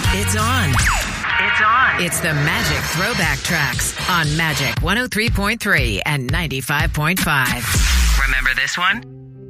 It's on. It's on. It's the Magic Throwback Tracks on Magic 103.3 and 95.5. Remember this one?